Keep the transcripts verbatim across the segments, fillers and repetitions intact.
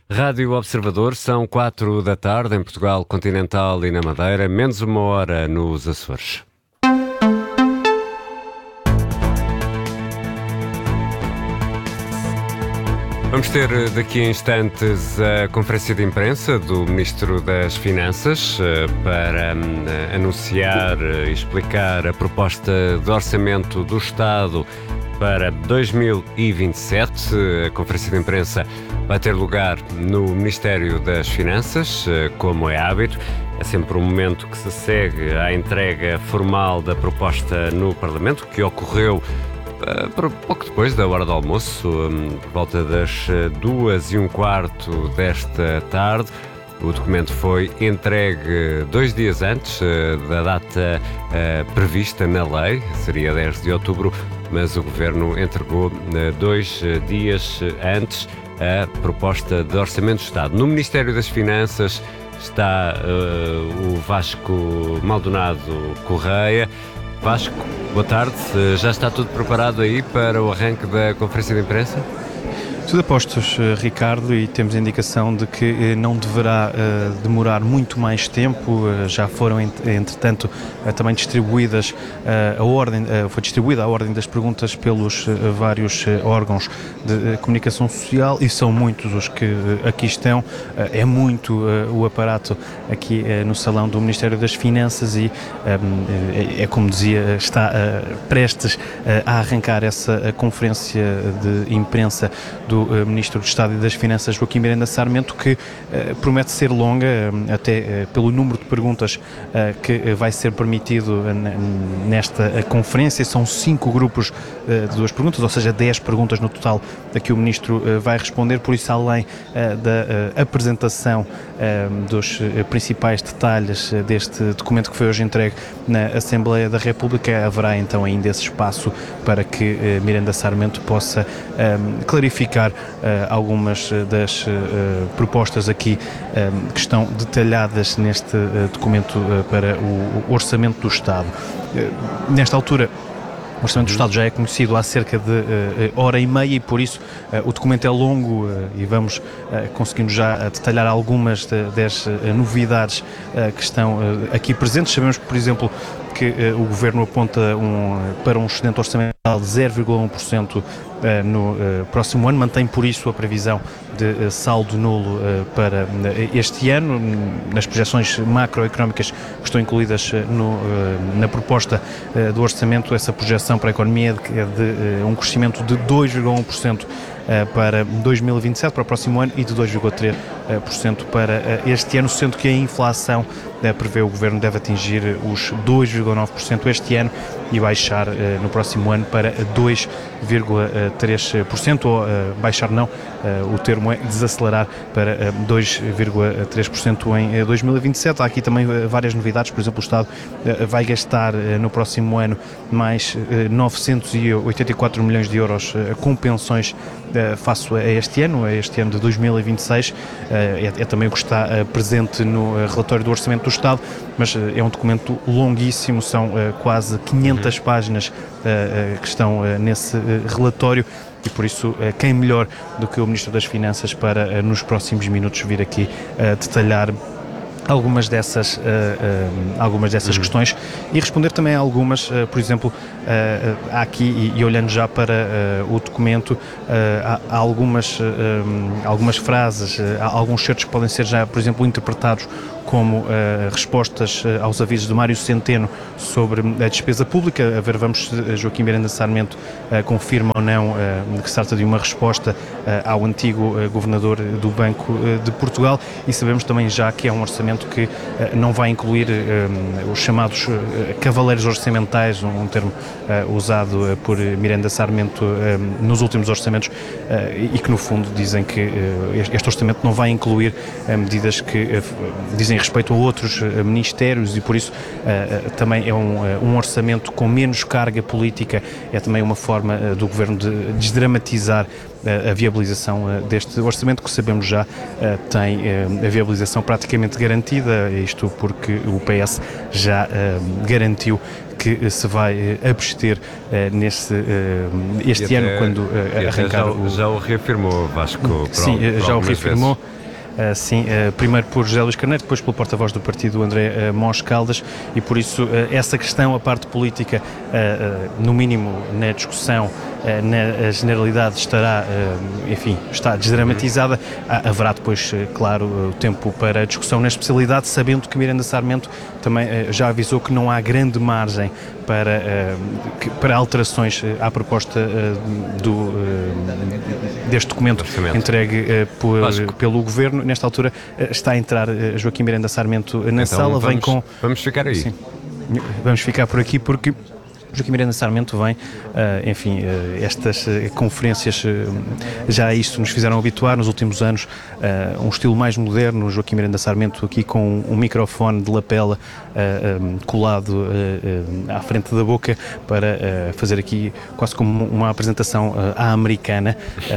Rádio Observador, são quatro da tarde em Portugal continental e na Madeira, menos uma hora nos Açores. Vamos ter daqui a instantes a conferência de imprensa do Ministro das Finanças para anunciar e explicar a proposta de orçamento do Estado para dois mil e vinte e sete. A conferência de imprensa vai ter lugar no Ministério das Finanças, como é hábito. É sempre um momento que se segue à entrega formal da proposta no Parlamento, que ocorreu Uh, pouco depois da hora do almoço, um, por volta das duas e um quarto desta tarde. O documento foi entregue dois dias antes uh, da data uh, prevista na lei, seria dez de outubro, mas o Governo entregou uh, dois uh, dias antes a proposta de Orçamento do Estado. No Ministério das Finanças está uh, o Vasco Maldonado Correia. Vasco, boa tarde. Já está tudo preparado aí para o arranque da conferência de imprensa? Tudo a postos, Ricardo, e temos a indicação de que não deverá uh, demorar muito mais tempo. Uh, já foram, entretanto, uh, também distribuídas uh, a ordem, uh, foi distribuída a ordem das perguntas pelos uh, vários uh, órgãos de uh, comunicação social, e são muitos os que uh, aqui estão. Uh, é muito uh, o aparato aqui uh, no salão do Ministério das Finanças e, um, é, é como dizia, está uh, prestes uh, a arrancar essa uh, conferência de imprensa do do Ministro do Estado e das Finanças, Joaquim Miranda Sarmento, que uh, promete ser longa, uh, até uh, pelo número de perguntas uh, que uh, vai ser permitido uh, nesta uh, conferência. São cinco grupos uh, de duas perguntas, ou seja, dez perguntas no total a que o Ministro uh, vai responder. Por isso, além uh, da uh, apresentação uh, dos uh, principais detalhes uh, deste documento que foi hoje entregue na Assembleia da República, haverá então ainda esse espaço para que uh, Miranda Sarmento possa uh, clarificar Uh, algumas das uh, propostas aqui uh, que estão detalhadas neste uh, documento uh, para o, o Orçamento do Estado. Uh, nesta altura, o Orçamento do Estado já é conhecido há cerca de uh, hora e meia e, por isso, uh, o documento é longo uh, e vamos uh, conseguindo já detalhar algumas de, das uh, novidades uh, que estão uh, aqui presentes. Sabemos que, por exemplo, que uh, o Governo aponta um, para um excedente orçamental de zero vírgula um por cento uh, no uh, próximo ano, mantém por isso a previsão de uh, saldo nulo uh, para uh, este ano. Nas projeções macroeconómicas que estão incluídas uh, no, uh, na proposta uh, do orçamento, essa projeção para a economia é de, é de uh, um crescimento de dois vírgula um por cento para dois mil e vinte e sete, para o próximo ano, e de dois vírgula três por cento para este ano, sendo que a inflação prevê o Governo deve atingir os dois vírgula nove por cento este ano e baixar no próximo ano para dois vírgula três por cento, ou baixar não, o termo é desacelerar para dois vírgula três por cento em dois mil e vinte e sete. Há aqui também várias novidades. Por exemplo, o Estado vai gastar no próximo ano mais novecentos e oitenta e quatro milhões de euros com pensões face a este ano, a este ano de dois mil e vinte e seis. É, é também o que está presente no relatório do Orçamento do Estado, mas é um documento longuíssimo, são quase quinhentas páginas que estão nesse relatório. E por isso, quem melhor do que o Ministro das Finanças para, nos próximos minutos, vir aqui detalhar algumas dessas, uh, uh, algumas dessas uhum. questões e responder também a algumas, uh, por exemplo, uh, uh, há aqui, e, e olhando já para uh, o documento, uh, há, há algumas, uh, um, algumas frases, uh, há alguns certos que podem ser já, por exemplo, interpretados como uh, respostas uh, aos avisos de Mário Centeno sobre a despesa pública. A ver, vamos se Joaquim Miranda Sarmento uh, confirma ou não uh, que se trata de uma resposta uh, ao antigo uh, governador do Banco uh, de Portugal, e sabemos também já que é um orçamento que uh, não vai incluir uh, os chamados uh, cavaleiros orçamentais, um, um termo uh, usado uh, por Miranda Sarmento uh, nos últimos orçamentos, uh, e que no fundo dizem que uh, este orçamento não vai incluir uh, medidas que uh, dizem respeito a outros uh, ministérios, e por isso uh, uh, também é um, uh, um orçamento com menos carga política. É também uma forma uh, do Governo de desdramatizar uh, a viabilização uh, deste orçamento, que sabemos já uh, tem uh, a viabilização praticamente garantida, isto porque o P S já uh, garantiu que se vai uh, abster uh, nesse, uh, este e ano, até, quando uh, arrancar já, o... já o reafirmou, Vasco. Sim, para, já o reafirmou. Vezes. sim, primeiro por José Luís Carneiro, depois pelo porta-voz do partido André Mós Caldas, e por isso essa questão, a parte política, no mínimo na discussão, na generalidade estará, enfim, está desdramatizada. Haverá depois, claro, o tempo para a discussão na especialidade, sabendo que Miranda Sarmento também já avisou que não há grande margem para, para alterações à proposta do, deste documento entregue por, pelo Governo. Nesta altura está a entrar Joaquim Miranda Sarmento na então, sala, vem vamos, com... Vamos ficar aí. Sim, vamos ficar por aqui porque Joaquim Miranda Sarmento vem, enfim, estas conferências, já a isto nos fizeram habituar nos últimos anos, um estilo mais moderno. Joaquim Miranda Sarmento aqui com um microfone de lapela colado à frente da boca para fazer aqui quase como uma apresentação à americana.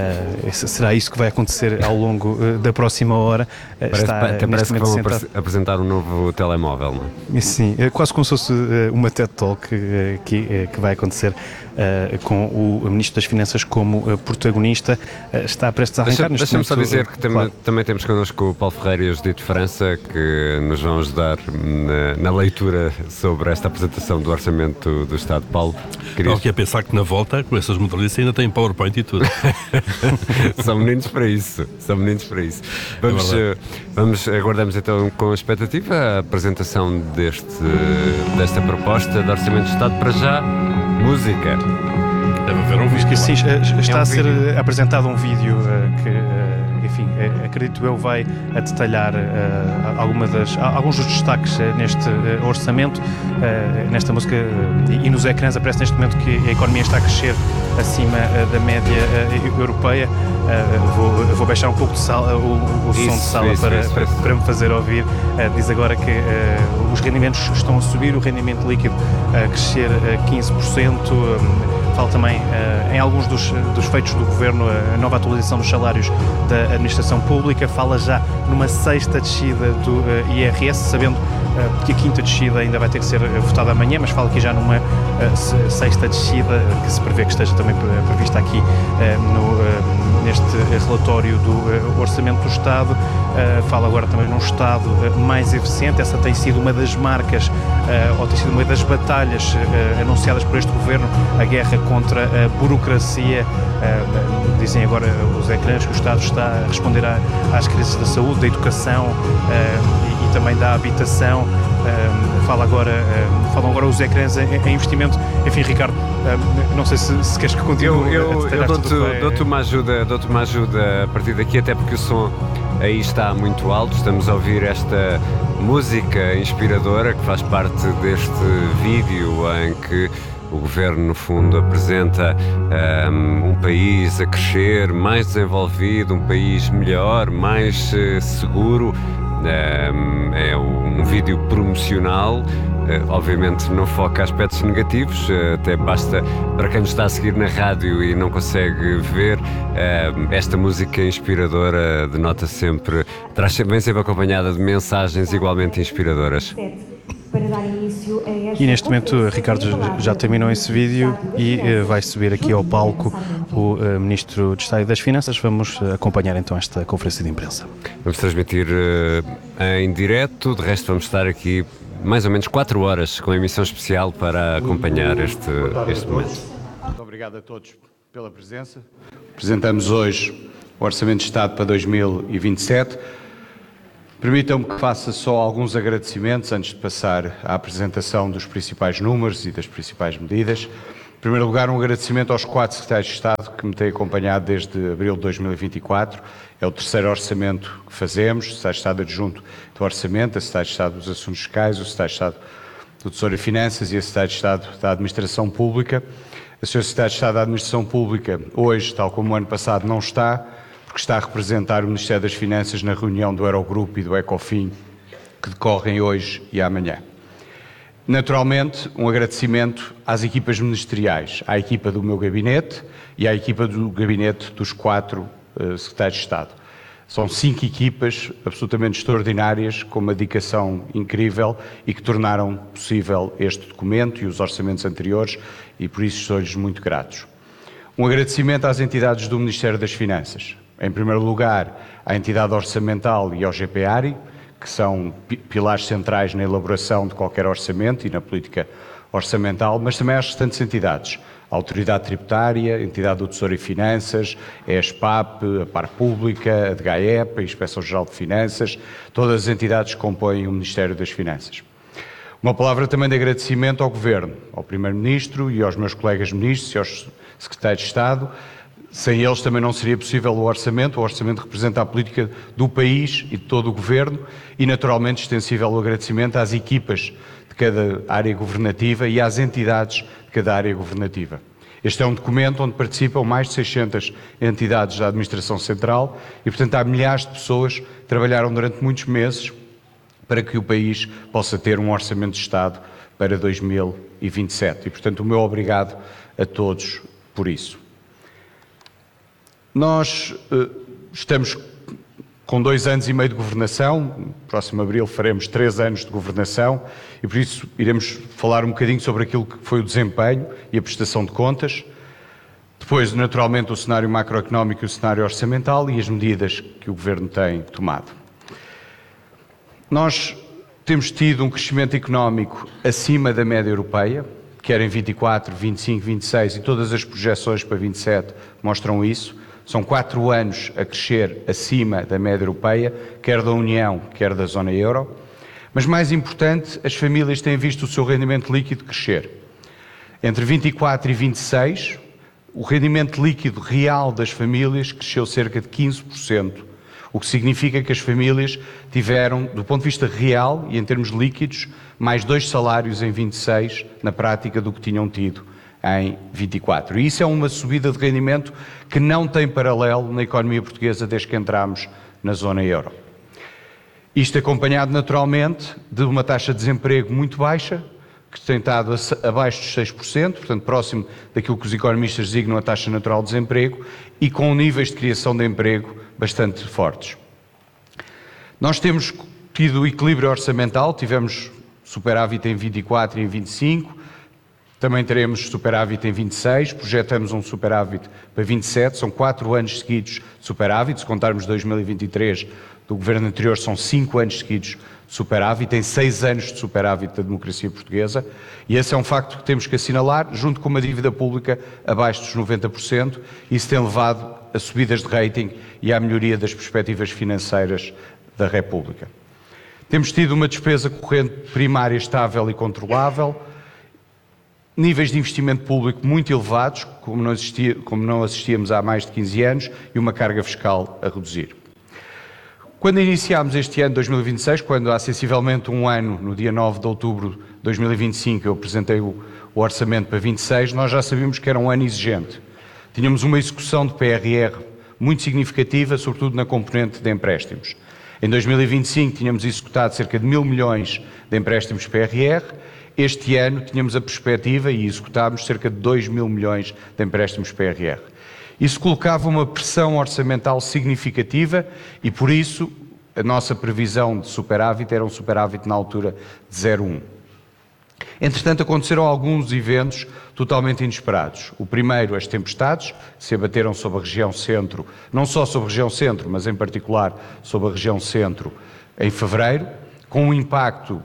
Será isso que vai acontecer ao longo da próxima hora. Parece, Está, até parece que vão sentado. apresentar um novo telemóvel, não é? Sim, quase como se fosse uma TED Talk que que vai acontecer uh, com o Ministro das Finanças como uh, protagonista. Uh, está prestes a arrancar. Deixa, Deixa-me só dizer que claro. tam, também temos connosco o Paulo Ferreira e o Judito França, que nos vão ajudar na, na leitura sobre esta apresentação do Orçamento do Estado. Paulo, querias... Não, que é pensar que na volta, com essas modalidades, ainda tem PowerPoint e tudo. São meninos para isso, são meninos para isso. Vamos, é vamos aguardamos então com expectativa a apresentação deste, desta proposta de Orçamento do Estado. Para já, música. Deve haver um vídeo. Sim, está é um a ser vídeo. apresentado um vídeo uh, que, uh, enfim, uh, acredito eu, vai a detalhar uh, alguma das, alguns dos destaques uh, neste uh, orçamento, uh, nesta música, uh, e nos ecrãs aparece neste momento que a economia está a crescer acima uh, da média uh, europeia. Uh, vou, vou baixar um pouco de sala, o, o isso, som de sala isso, para, isso, para, isso. para me fazer ouvir. Uh, diz agora que uh, os rendimentos estão a subir, o rendimento líquido a crescer uh, quinze por cento. Um, Fala também uh, em alguns dos, dos feitos do Governo, a nova atualização dos salários da administração pública. Fala já numa sexta descida do uh, I R S, sabendo uh, que a quinta descida ainda vai ter que ser votada amanhã, mas fala aqui já numa uh, sexta descida, que se prevê que esteja também prevista aqui uh, no, uh, neste relatório do uh, Orçamento do Estado. Uh, fala agora também num Estado uh, mais eficiente. Essa tem sido uma das marcas, uh, ou tem sido uma das batalhas uh, anunciadas por este Governo, a guerra contra a burocracia. Uh, dizem agora os ecrãs que o Estado está a responder a, às crises da saúde, da educação uh, e, e também da habitação. Uh, fala agora, uh, falam agora os ecrãs em, em investimento. Enfim, Ricardo, uh, não sei se, se queres que continue. Eu, eu, eu dou-te, vai... dou-te uma ajuda, dou-te uma ajuda a partir daqui, até porque o som aí está muito alto. Estamos a ouvir esta música inspiradora que faz parte deste vídeo em que o Governo, no fundo, apresenta um, um país a crescer, mais desenvolvido, um país melhor, mais uh, seguro. Um, é um vídeo promocional, uh, obviamente não foca aspectos negativos, uh, até basta, para quem nos está a seguir na rádio e não consegue ver, uh, esta música inspiradora denota sempre, traz sempre, vem sempre acompanhada de mensagens igualmente inspiradoras. Para dar início a esta E neste momento, Ricardo já terminou esse vídeo e uh, vai subir aqui ao palco o uh, Ministro de Estado e das Finanças. Vamos uh, acompanhar então esta conferência de imprensa. Vamos transmitir uh, em direto, de resto vamos estar aqui mais ou menos quatro horas com a emissão especial para acompanhar este, este momento. Muito obrigado a todos pela presença. Apresentamos hoje o Orçamento de Estado para dois mil e vinte e sete. Permitam-me que faça só alguns agradecimentos antes de passar à apresentação dos principais números e das principais medidas. Em primeiro lugar, um agradecimento aos quatro secretários de Estado que me têm acompanhado desde abril de dois mil e vinte e quatro. É o terceiro orçamento que fazemos, o secretário de Estado adjunto do Orçamento, a secretário de Estado dos Assuntos Fiscais, o secretário de Estado do Tesouro e Finanças e a secretário de Estado da Administração Pública. A senhora secretária de Estado da Administração Pública, hoje, tal como o ano passado, não está, porque está a representar o Ministério das Finanças na reunião do Eurogrupo e do Ecofin, que decorrem hoje e amanhã. Naturalmente, um agradecimento às equipas ministeriais, à equipa do meu gabinete e à equipa do gabinete dos quatro uh, secretários de Estado. São cinco equipas absolutamente extraordinárias, com uma dedicação incrível e que tornaram possível este documento e os orçamentos anteriores, e por isso sou-lhes muito gratos. Um agradecimento às entidades do Ministério das Finanças, Em primeiro lugar, à entidade orçamental e ao G P A R I, que são pilares centrais na elaboração de qualquer orçamento e na política orçamental, mas também às restantes entidades. A Autoridade Tributária, a Entidade do Tesouro e Finanças, a ESPAP, a Par Pública, a D G A E P, a Inspeção-Geral de Finanças, todas as entidades que compõem o Ministério das Finanças. Uma palavra também de agradecimento ao Governo, ao Primeiro-Ministro e aos meus colegas ministros e aos Secretários de Estado. Sem eles também não seria possível o Orçamento. O Orçamento representa a política do país e de todo o Governo e, naturalmente, extensível o agradecimento às equipas de cada área governativa e às entidades de cada área governativa. Este é um documento onde participam mais de seiscentas entidades da Administração Central e, portanto, há milhares de pessoas que trabalharam durante muitos meses para que o país possa ter um Orçamento de Estado para dois mil e vinte e sete. E, portanto, o meu obrigado a todos por isso. Nós uh, estamos com dois anos e meio de governação, no próximo abril faremos três anos de governação e por isso iremos falar um bocadinho sobre aquilo que foi o desempenho e a prestação de contas. Depois, naturalmente, o cenário macroeconómico e o cenário orçamental e as medidas que o Governo tem tomado. Nós temos tido um crescimento económico acima da média europeia, quer em vinte e quatro, vinte e cinco, vinte e seis e todas as projeções para vinte e sete mostram isso. São quatro anos a crescer acima da média europeia, quer da União, quer da zona euro. Mas mais importante, as famílias têm visto o seu rendimento líquido crescer. Entre vinte e quatro e vinte e seis, o rendimento líquido real das famílias cresceu cerca de quinze por cento, o que significa que as famílias tiveram, do ponto de vista real e em termos líquidos, mais dois salários em vinte e seis, na prática, do que tinham tido em vinte e quatro. E isso é uma subida de rendimento que não tem paralelo na economia portuguesa desde que entramos na zona euro. Isto acompanhado naturalmente de uma taxa de desemprego muito baixa, que tem estado abaixo dos seis por cento, portanto próximo daquilo que os economistas designam a taxa natural de desemprego, e com níveis de criação de emprego bastante fortes. Nós temos tido equilíbrio orçamental, tivemos superávit em vinte e quatro e em vinte e cinco, também teremos superávit em vinte e seis, projetamos um superávit para vinte e sete, são quatro anos seguidos de superávit, se contarmos dois mil e vinte e três do governo anterior, são cinco anos seguidos de superávit, tem seis anos de superávit da democracia portuguesa, e esse é um facto que temos que assinalar, junto com uma dívida pública abaixo dos noventa por cento, isso tem levado a subidas de rating e à melhoria das perspectivas financeiras da República. Temos tido uma despesa corrente primária estável e controlável, níveis de investimento público muito elevados, como não, existia, como não assistíamos há mais de quinze anos, e uma carga fiscal a reduzir. Quando iniciámos este ano, dois mil e vinte e seis, quando há sensivelmente um ano, no dia nove de outubro de dois mil e vinte e cinco, eu apresentei o, o orçamento para vinte e seis, nós já sabíamos que era um ano exigente. Tínhamos uma execução de P R R muito significativa, sobretudo na componente de empréstimos. Em dois mil e vinte e cinco tínhamos executado cerca de mil milhões de empréstimos P R R, este ano tínhamos a perspectiva e executámos cerca de dois mil milhões de empréstimos P R R. Isso colocava uma pressão orçamental significativa e, por isso, a nossa previsão de superávit era um superávit na altura de zero vírgula um. Entretanto, aconteceram alguns eventos totalmente inesperados. O primeiro, as tempestades, que se abateram sobre a região centro, não só sobre a região centro, mas em particular sobre a região centro, em fevereiro, com um impacto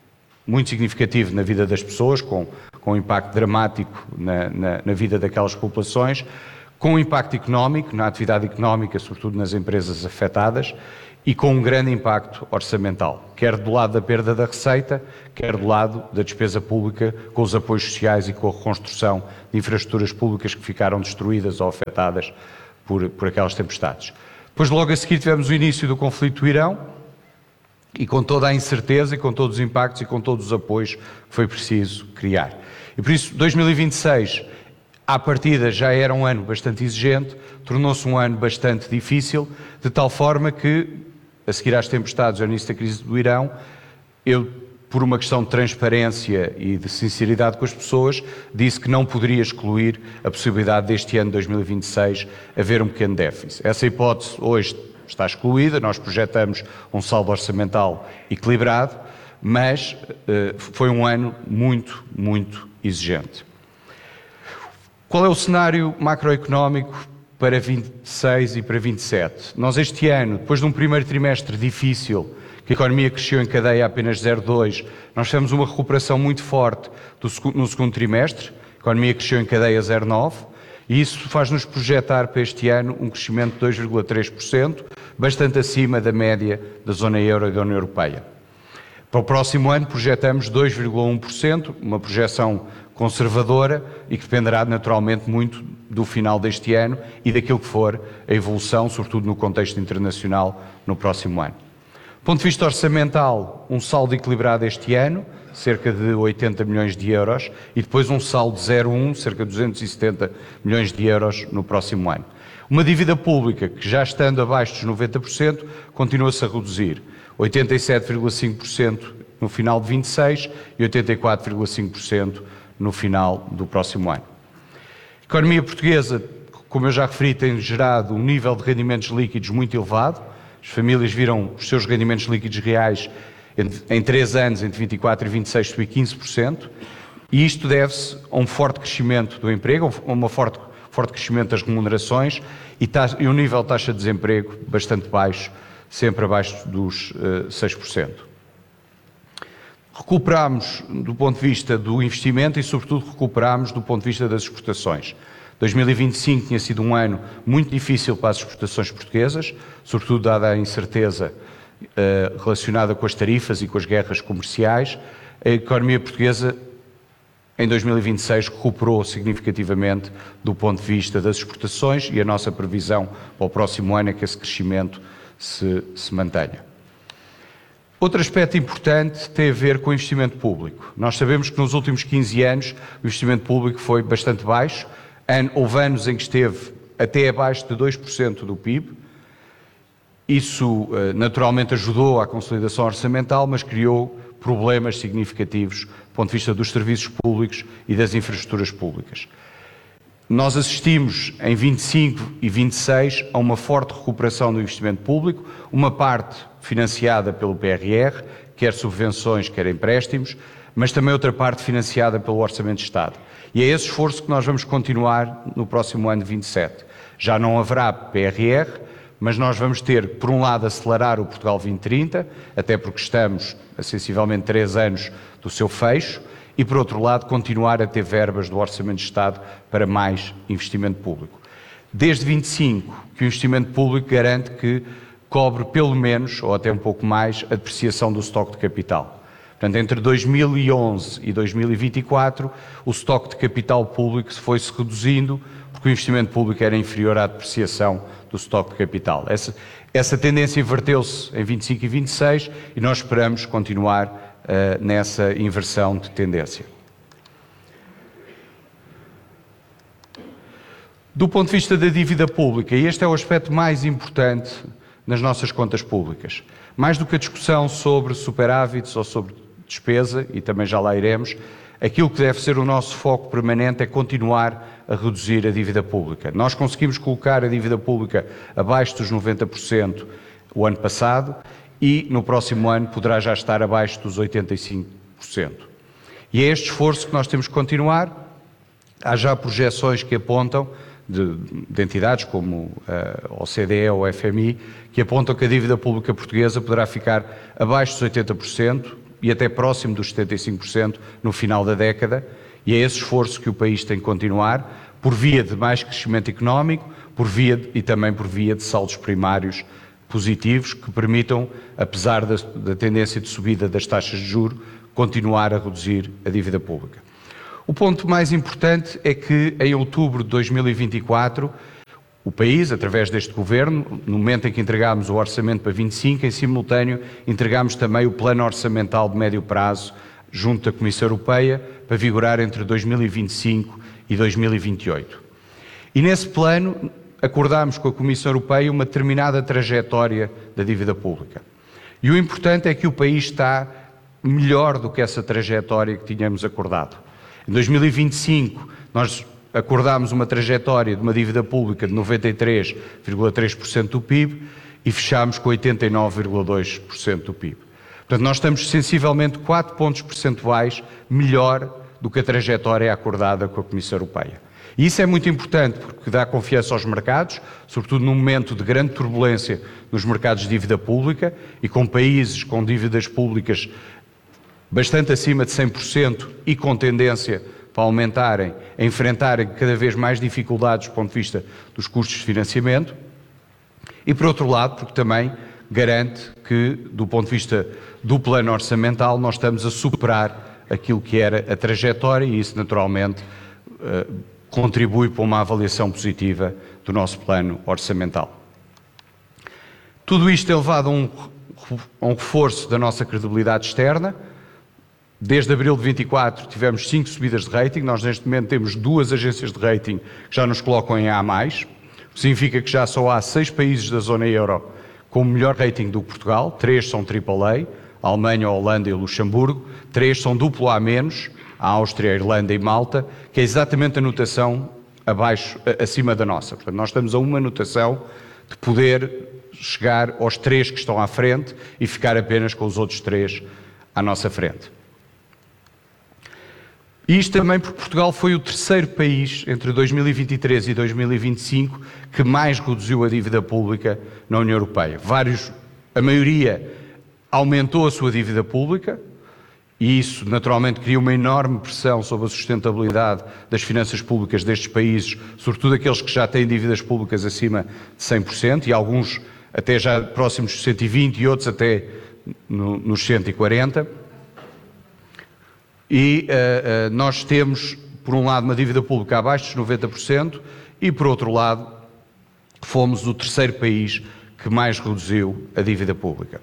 muito significativo na vida das pessoas, com, com um impacto dramático na, na, na vida daquelas populações, com um impacto económico, na atividade económica, sobretudo nas empresas afetadas, e com um grande impacto orçamental, quer do lado da perda da receita, quer do lado da despesa pública, com os apoios sociais e com a reconstrução de infraestruturas públicas que ficaram destruídas ou afetadas por, por aquelas tempestades. Depois, logo a seguir, tivemos o início do conflito do Irão, e com toda a incerteza, e com todos os impactos, e com todos os apoios que foi preciso criar. E por isso, dois mil e vinte e seis, à partida, já era um ano bastante exigente, tornou-se um ano bastante difícil, de tal forma que, a seguir às tempestades, ao início da crise do Irão, eu, por uma questão de transparência e de sinceridade com as pessoas, disse que não poderia excluir a possibilidade deste ano, dois mil e vinte e seis, haver um pequeno déficit. Essa hipótese hoje está excluída, nós projetamos um saldo orçamental equilibrado, mas uh, foi um ano muito, muito exigente. Qual é o cenário macroeconómico para vinte e seis e para vinte e sete. Nós este ano, depois de um primeiro trimestre difícil, que a economia cresceu em cadeia apenas zero vírgula dois, nós tivemos uma recuperação muito forte do, no segundo trimestre, a economia cresceu em cadeia zero vírgula nove, e isso faz-nos projetar para este ano um crescimento de dois vírgula três por cento, bastante acima da média da zona euro e da União Europeia. Para o próximo ano projetamos dois vírgula um por cento, uma projeção conservadora e que dependerá naturalmente muito do final deste ano e daquilo que for a evolução, sobretudo no contexto internacional, no próximo ano. Do ponto de vista orçamental, um saldo equilibrado este ano, cerca de oitenta milhões de euros, e depois um saldo de zero vírgula um, cerca de duzentos e setenta milhões de euros no próximo ano. Uma dívida pública que, já estando abaixo dos noventa por cento, continua-se a reduzir, oitenta e sete vírgula cinco por cento no final de vinte e seis e oitenta e quatro vírgula cinco por cento no final do próximo ano. A economia portuguesa, como eu já referi, tem gerado um nível de rendimentos líquidos muito elevado. As famílias viram os seus rendimentos líquidos reais em três anos, entre vinte e quatro e vinte e seis, subir quinze por cento, e isto deve-se a um forte crescimento do emprego, a um forte, forte crescimento das remunerações e, ta, e um nível de taxa de desemprego bastante baixo, sempre abaixo dos uh, seis por cento. Recuperámos do ponto de vista do investimento e, sobretudo, recuperámos do ponto de vista das exportações. dois mil e vinte e cinco tinha sido um ano muito difícil para as exportações portuguesas, sobretudo dada a incerteza uh, relacionada com as tarifas e com as guerras comerciais. A economia portuguesa, em dois mil e vinte e seis, recuperou significativamente do ponto de vista das exportações e a nossa previsão para o próximo ano é que esse crescimento se, se mantenha. Outro aspecto importante tem a ver com o investimento público. Nós sabemos que nos últimos quinze anos o investimento público foi bastante baixo. Houve anos em que esteve até abaixo de dois por cento do P I B. Isso naturalmente ajudou à consolidação orçamental, mas criou problemas significativos do ponto de vista dos serviços públicos e das infraestruturas públicas. Nós assistimos em vinte e cinco e vinte e seis a uma forte recuperação do investimento público, uma parte financiada pelo P R R, quer subvenções, quer empréstimos, mas também outra parte financiada pelo Orçamento de Estado. E é esse esforço que nós vamos continuar no próximo ano de vinte e sete. Já não haverá P R R, mas nós vamos ter, por um lado, acelerar o Portugal vinte trinta, até porque estamos a sensivelmente três anos do seu fecho, e, por outro lado, continuar a ter verbas do Orçamento de Estado para mais investimento público. Desde vinte e cinco, que o investimento público garante que cobre pelo menos, ou até um pouco mais, a depreciação do estoque de capital. Portanto, entre dois mil e onze e dois mil e vinte e quatro, o estoque de capital público foi-se reduzindo, porque o investimento público era inferior à depreciação do estoque de capital. Essa, essa tendência inverteu-se em vinte e cinco e vinte e seis e nós esperamos continuar Uh, nessa inversão de tendência. Do ponto de vista da dívida pública, e este é o aspecto mais importante nas nossas contas públicas, mais do que a discussão sobre superávites ou sobre despesa, e também já lá iremos, aquilo que deve ser o nosso foco permanente é continuar a reduzir a dívida pública. Nós conseguimos colocar a dívida pública abaixo dos noventa por cento o ano passado, e no próximo ano poderá já estar abaixo dos oitenta e cinco por cento. E é este esforço que nós temos que continuar. Há já projeções que apontam, de, de entidades como a O C D E ou o F M I, que apontam que a dívida pública portuguesa poderá ficar abaixo dos oitenta por cento e até próximo dos setenta e cinco por cento no final da década, e é esse esforço que o país tem que continuar, por via de mais crescimento económico, por via de, e também por via de saldos primários positivos que permitam, apesar da, da tendência de subida das taxas de juros, continuar a reduzir a dívida pública. O ponto mais importante é que, em outubro de dois mil e vinte e quatro, o país, através deste Governo, no momento em que entregámos o orçamento para vinte e cinco, em simultâneo entregámos também o plano orçamental de médio prazo junto da Comissão Europeia para vigorar entre dois mil e vinte e cinco e dois mil e vinte e oito. E nesse plano acordámos com a Comissão Europeia uma determinada trajetória da dívida pública. E o importante é que o país está melhor do que essa trajetória que tínhamos acordado. Em dois mil e vinte e cinco, nós acordámos uma trajetória de uma dívida pública de noventa e três vírgula três por cento do P I B e fechámos com oitenta e nove vírgula dois por cento do P I B. Portanto, nós estamos sensivelmente quatro pontos percentuais melhor do que a trajetória acordada com a Comissão Europeia. E isso é muito importante porque dá confiança aos mercados, sobretudo num momento de grande turbulência nos mercados de dívida pública e com países com dívidas públicas bastante acima de cem por cento e com tendência para aumentarem, a enfrentarem cada vez mais dificuldades do ponto de vista dos custos de financiamento. E por outro lado, porque também garante que, do ponto de vista do plano orçamental, nós estamos a superar aquilo que era a trajetória e isso naturalmente contribui para uma avaliação positiva do nosso plano orçamental. Tudo isto é levado a um, a um reforço da nossa credibilidade externa. Desde abril de vinte e quatro tivemos cinco subidas de rating, nós neste momento temos duas agências de rating que já nos colocam em A mais, o que significa que já só há seis países da zona euro com melhor rating do que Portugal, três são triplo A, a Alemanha, a Holanda e o Luxemburgo, três são duplo A menos, a Áustria, a Irlanda e Malta, que é exatamente a notação abaixo, acima da nossa. Portanto, nós estamos a uma notação de poder chegar aos três que estão à frente e ficar apenas com os outros três à nossa frente. E isto também porque Portugal foi o terceiro país entre dois mil e vinte e três e dois mil e vinte e cinco que mais reduziu a dívida pública na União Europeia. Vários, a maioria aumentou a sua dívida pública e isso naturalmente cria uma enorme pressão sobre a sustentabilidade das finanças públicas destes países, sobretudo aqueles que já têm dívidas públicas acima de cem por cento e alguns até já próximos dos cento e vinte e outros até no, nos cento e quarenta. E uh, uh, nós temos, por um lado, uma dívida pública abaixo dos noventa por cento e, por outro lado, fomos o terceiro país que mais reduziu a dívida pública.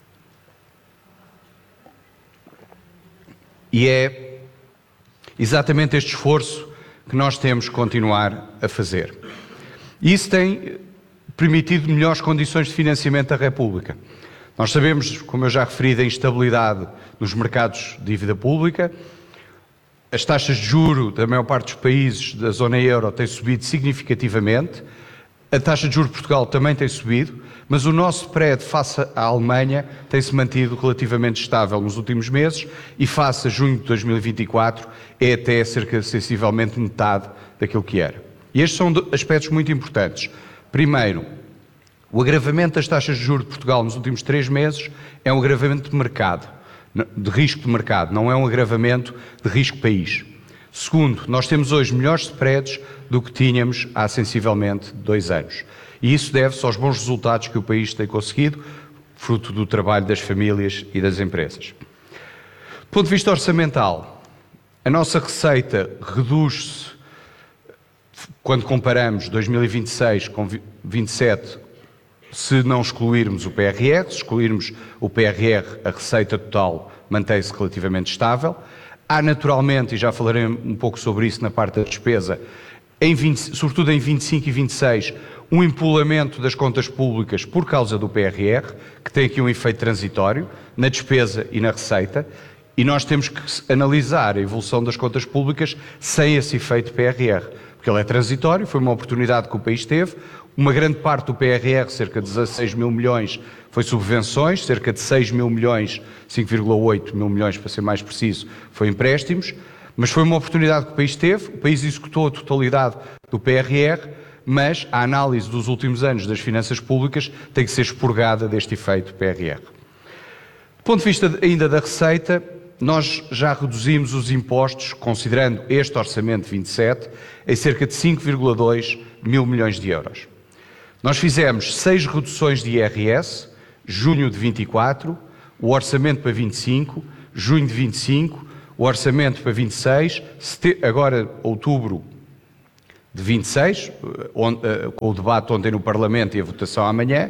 E é exatamente este esforço que nós temos que continuar a fazer. E isso tem permitido melhores condições de financiamento da República. Nós sabemos, como eu já referi, da instabilidade nos mercados de dívida pública. As taxas de juro da maior parte dos países da zona euro têm subido significativamente. A taxa de juros de Portugal também tem subido, mas o nosso spread face à Alemanha tem-se mantido relativamente estável nos últimos meses e face a junho de dois mil e vinte e quatro é até cerca de sensivelmente metade daquilo que era. E estes são aspectos muito importantes. Primeiro, o agravamento das taxas de juros de Portugal nos últimos três meses é um agravamento de mercado, de risco de mercado, não é um agravamento de risco país. Segundo, nós temos hoje melhores spreads do que tínhamos há sensivelmente dois anos. E isso deve-se aos bons resultados que o país tem conseguido, fruto do trabalho das famílias e das empresas. Do ponto de vista orçamental, a nossa receita reduz-se, quando comparamos dois mil e vinte e seis com vinte e sete, se não excluirmos o P R R, se excluirmos o P R R, a receita total mantém-se relativamente estável. Há naturalmente, e já falarei um pouco sobre isso na parte da despesa, em vinte, sobretudo em vinte e cinco e vinte e seis, um empolamento das contas públicas por causa do P R R, que tem aqui um efeito transitório na despesa e na receita, e nós temos que analisar a evolução das contas públicas sem esse efeito P R R, porque ele é transitório, foi uma oportunidade que o país teve. Uma grande parte do P R R, cerca de dezasseis mil milhões, foi subvenções, cerca de seis mil milhões, cinco vírgula oito mil milhões para ser mais preciso, foi empréstimos, mas foi uma oportunidade que o país teve, o país executou a totalidade do P R R, mas a análise dos últimos anos das finanças públicas tem que ser expurgada deste efeito P R R. Do ponto de vista ainda da receita, nós já reduzimos os impostos, considerando este orçamento de vinte e sete, em cerca de cinco vírgula dois mil milhões de euros. Nós fizemos seis reduções de I R S, junho de vinte e quatro, o orçamento para vinte e cinco, junho de vinte e cinco, o orçamento para vinte e seis, agora outubro de vinte e seis, com o debate ontem no Parlamento e a votação amanhã,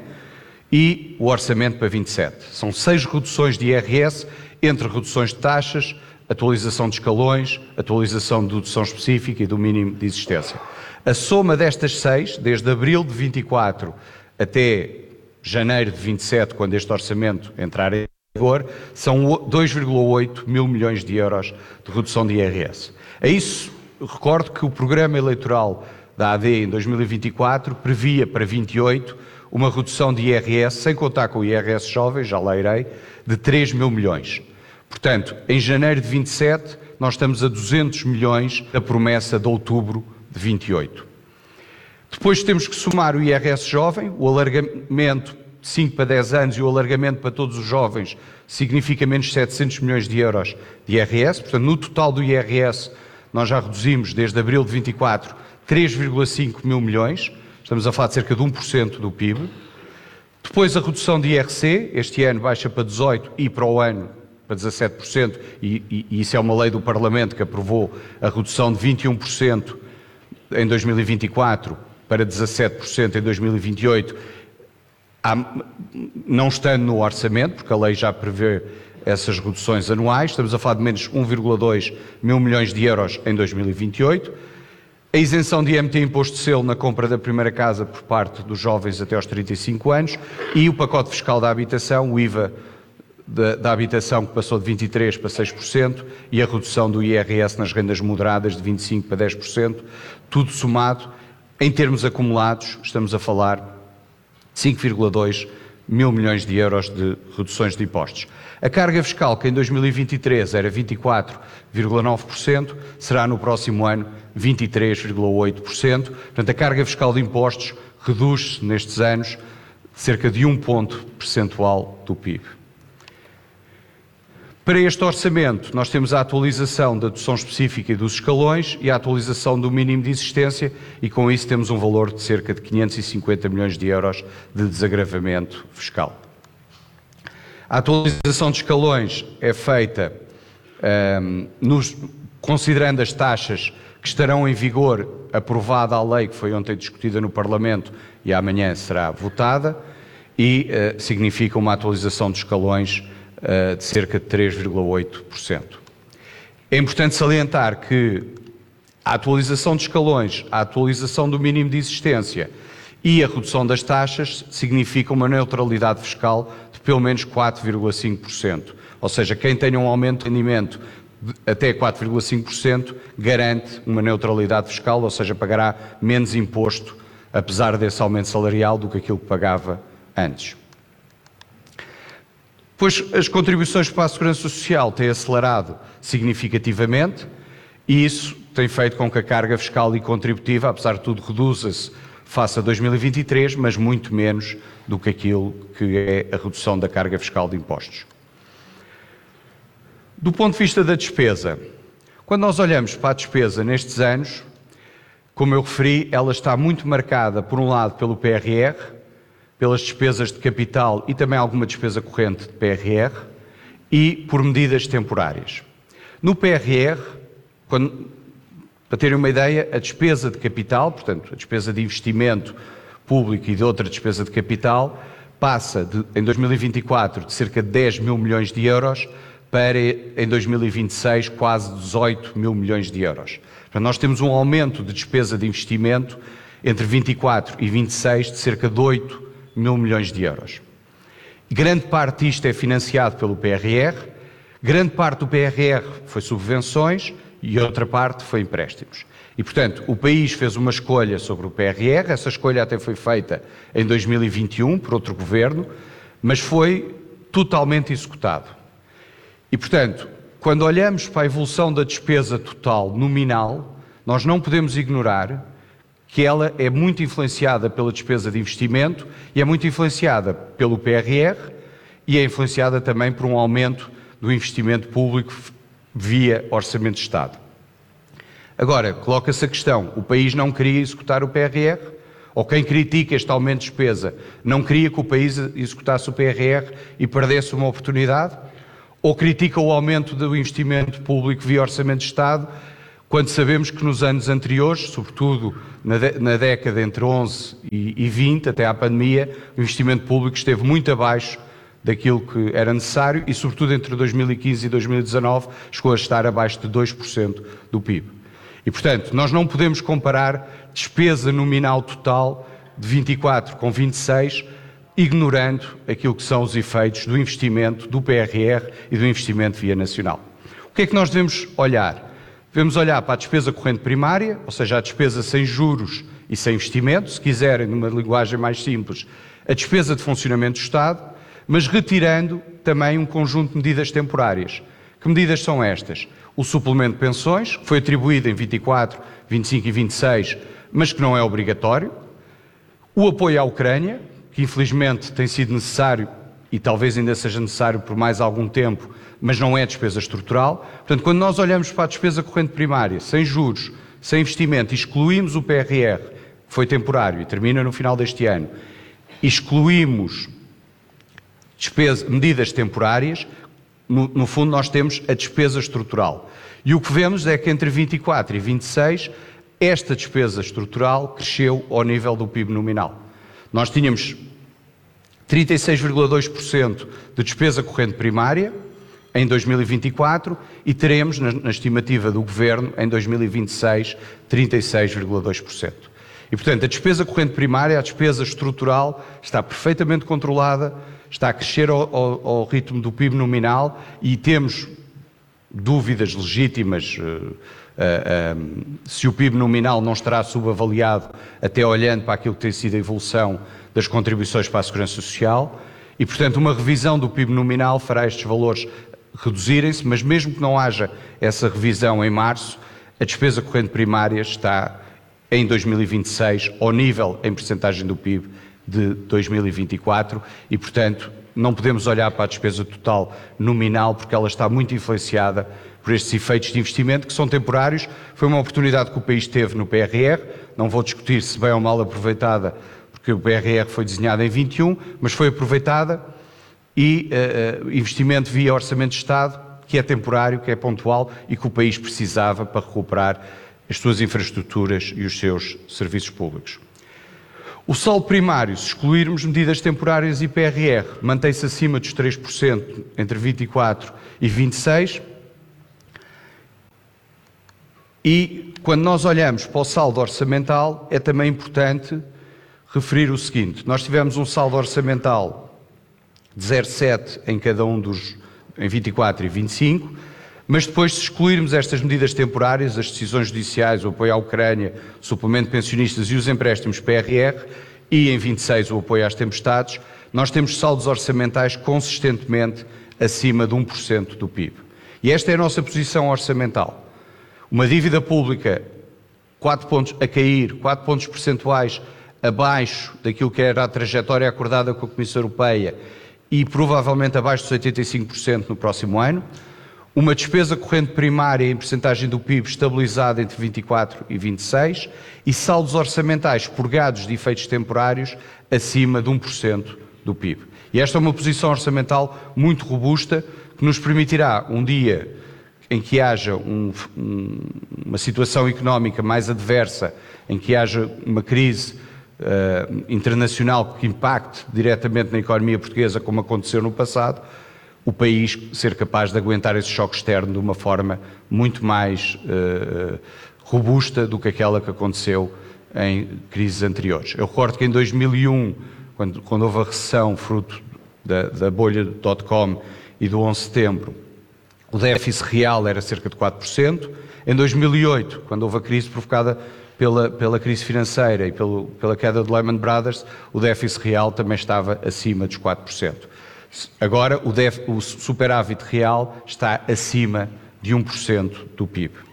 e o orçamento para vinte e sete. São seis reduções de I R S, entre reduções de taxas, atualização de escalões, atualização de dedução específica e do mínimo de existência. A soma destas seis, desde abril de vinte e quatro até janeiro de vinte e sete, quando este orçamento entrar em vigor, são dois vírgula oito mil milhões de euros de redução de I R S. A isso, recordo que o programa eleitoral da A D em dois mil e vinte e quatro previa para vinte e oito uma redução de I R S, sem contar com o I R S jovem, já lá irei, de três mil milhões. Portanto, em janeiro de vinte e sete, nós estamos a duzentos milhões da promessa de outubro de vinte e oito. Depois temos que somar o I R S jovem, o alargamento de cinco para dez anos e o alargamento para todos os jovens significa menos setecentos milhões de euros de I R S. Portanto, no total do I R S, nós já reduzimos, desde abril de vinte e quatro, três vírgula cinco mil milhões. Estamos a falar de cerca de um por cento do P I B. Depois a redução de I R C, este ano baixa para dezoito por cento e para o ano para dezassete por cento, e, e, e isso é uma lei do Parlamento que aprovou a redução de vinte e um por cento em dois mil e vinte e quatro para dezassete por cento em dois mil e vinte e oito, não estando no orçamento, porque a lei já prevê essas reduções anuais. Estamos a falar de menos um vírgula dois mil milhões de euros em dois mil e vinte e oito. A isenção de I M T Imposto de Selo na compra da primeira casa por parte dos jovens até aos trinta e cinco anos e o pacote fiscal da habitação, o I V A da, da habitação que passou de vinte e três por cento para seis por cento e a redução do I R S nas rendas moderadas de vinte e cinco por cento para dez por cento, tudo somado, em termos acumulados, estamos a falar de cinco vírgula dois mil milhões de euros de reduções de impostos. A carga fiscal, que em dois mil e vinte e três era vinte e quatro vírgula nove por cento, será no próximo ano vinte e três vírgula oito por cento. Portanto, a carga fiscal de impostos reduz-se nestes anos cerca de um ponto percentual do P I B. Para este orçamento, nós temos a atualização da dedução específica e dos escalões e a atualização do mínimo de existência, e com isso temos um valor de cerca de quinhentos e cinquenta milhões de euros de desagravamento fiscal. A atualização de escalões é feita um, nos, considerando as taxas que estarão em vigor, aprovada a lei que foi ontem discutida no Parlamento e amanhã será votada, e uh, significa uma atualização de escalões uh, de cerca de três vírgula oito por cento. É importante salientar que a atualização de escalões, a atualização do mínimo de existência e a redução das taxas significam uma neutralidade fiscal de pelo menos quatro vírgula cinco por cento. Ou seja, quem tenha um aumento de rendimento de até quatro vírgula cinco por cento garante uma neutralidade fiscal, ou seja, pagará menos imposto, apesar desse aumento salarial, do que aquilo que pagava antes. Pois as contribuições para a Segurança Social têm acelerado significativamente e isso tem feito com que a carga fiscal e contributiva, apesar de tudo, reduza-se face a dois mil e vinte e três, mas muito menos do que aquilo que é a redução da carga fiscal de impostos. Do ponto de vista da despesa, quando nós olhamos para a despesa nestes anos, como eu referi, ela está muito marcada, por um lado, pelo P R R, pelas despesas de capital e também alguma despesa corrente de P R R e por medidas temporárias. No P R R, quando, para terem uma ideia, a despesa de capital, portanto, a despesa de investimento público e de outra despesa de capital, passa de, em dois mil e vinte e quatro de cerca de dez mil milhões de euros para, em dois mil e vinte e seis, quase dezoito mil milhões de euros. Portanto, nós temos um aumento de despesa de investimento entre vinte e quatro e vinte e seis de cerca de oito mil milhões de euros. E grande parte disto é financiado pelo P R R, grande parte do P R R foi subvenções e outra parte foi empréstimos. E, portanto, o país fez uma escolha sobre o P R R, essa escolha até foi feita em dois mil e vinte e um por outro governo, mas foi totalmente executado. E, portanto, quando olhamos para a evolução da despesa total nominal, nós não podemos ignorar que ela é muito influenciada pela despesa de investimento e é muito influenciada pelo P R R e é influenciada também por um aumento do investimento público via Orçamento de Estado. Agora, coloca-se a questão, o país não queria executar o P R R? Ou quem critica este aumento de despesa não queria que o país executasse o P R R e perdesse uma oportunidade? Ou critica o aumento do investimento público via Orçamento de Estado, quando sabemos que nos anos anteriores, sobretudo na, na década entre onze e vinte, até à pandemia, o investimento público esteve muito abaixo daquilo que era necessário e, sobretudo, entre dois mil e quinze e dois mil e dezanove, chegou a estar abaixo de dois por cento do P I B. E, portanto, nós não podemos comparar despesa nominal total de vinte e quatro com vinte e seis, ignorando aquilo que são os efeitos do investimento do P R R e do investimento via nacional. O que é que nós devemos olhar? Devemos olhar para a despesa corrente primária, ou seja, a despesa sem juros e sem investimento, se quiserem, numa linguagem mais simples, a despesa de funcionamento do Estado, mas retirando também um conjunto de medidas temporárias, Que medidas são estas? O suplemento de pensões, que foi atribuído em vinte e quatro, vinte e cinco e vinte e seis, mas que não é obrigatório. O apoio à Ucrânia, que infelizmente tem sido necessário e talvez ainda seja necessário por mais algum tempo, mas não é despesa estrutural. Portanto, quando nós olhamos para a despesa corrente primária, sem juros, sem investimento, e excluímos o P R R, que foi temporário e termina no final deste ano, excluímos despesa, medidas temporárias, no, no fundo nós temos a despesa estrutural. E o que vemos é que entre vinte e quatro e vinte e seis, esta despesa estrutural cresceu ao nível do P I B nominal. Nós tínhamos trinta e seis vírgula dois por cento de despesa corrente primária em dois mil e vinte e quatro e teremos, na, na estimativa do Governo, em dois mil e vinte e seis, trinta e seis vírgula dois por cento. E, portanto, a despesa corrente primária, a despesa estrutural, está perfeitamente controlada, está a crescer ao, ao, ao ritmo do P I B nominal e temos dúvidas legítimas uh, uh, uh, se o P I B nominal não estará subavaliado, até olhando para aquilo que tem sido a evolução das contribuições para a Segurança Social e, portanto, uma revisão do P I B nominal fará estes valores reduzirem-se, mas mesmo que não haja essa revisão em março, a despesa corrente primária está em dois mil e vinte e seis ao nível em percentagem do P I B de dois mil e vinte e quatro e, portanto, não podemos olhar para a despesa total nominal porque ela está muito influenciada por estes efeitos de investimento que são temporários. Foi uma oportunidade que o país teve no P R R, não vou discutir se bem ou mal aproveitada, porque o P R R foi desenhado em vinte e um, mas foi aproveitada e uh, investimento via Orçamento de Estado, que é temporário, que é pontual e que o país precisava para recuperar as suas infraestruturas e os seus serviços públicos. O saldo primário, se excluirmos medidas temporárias e P R R, mantém-se acima dos três por cento entre vinte e quatro e vinte e seis. E quando nós olhamos para o saldo orçamental, é também importante referir o seguinte: nós tivemos um saldo orçamental de zero vírgula sete em cada um dos, em vinte e quatro e vinte e cinco, mas depois, se excluirmos estas medidas temporárias, as decisões judiciais, o apoio à Ucrânia, o suplemento de pensionistas e os empréstimos P R R, e em vinte e seis o apoio às tempestades, nós temos saldos orçamentais consistentemente acima de um por cento do P I B. E esta é a nossa posição orçamental. Uma dívida pública quatro pontos a cair, quatro pontos percentuais abaixo daquilo que era a trajetória acordada com a Comissão Europeia e provavelmente abaixo dos oitenta e cinco por cento no próximo ano. Uma despesa corrente primária em percentagem do P I B estabilizada entre vinte e quatro e vinte e seis e saldos orçamentais purgados de efeitos temporários acima de um por cento do P I B. E esta é uma posição orçamental muito robusta que nos permitirá, um dia em que haja um, um, uma situação económica mais adversa, em que haja uma crise uh, internacional que impacte diretamente na economia portuguesa, como aconteceu no passado, o país ser capaz de aguentar esse choque externo de uma forma muito mais uh, robusta do que aquela que aconteceu em crises anteriores. Eu recordo que em dois mil e um, quando, quando houve a recessão fruto da, da bolha dot-com e do onze de setembro, o déficit real era cerca de quatro por cento. Em dois mil e oito, quando houve a crise provocada pela, pela crise financeira e pelo, pela queda de Lehman Brothers, o déficit real também estava acima dos quatro por cento. Agora, o, def, o superávit real está acima de um por cento do P I B.